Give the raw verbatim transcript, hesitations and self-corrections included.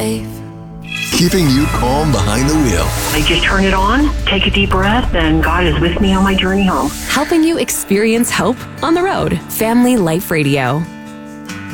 safe. Keeping you calm behind the wheel. I just turn it on, take a deep breath, and God is with me on my journey home. Helping you experience hope on the road. Family Life Radio.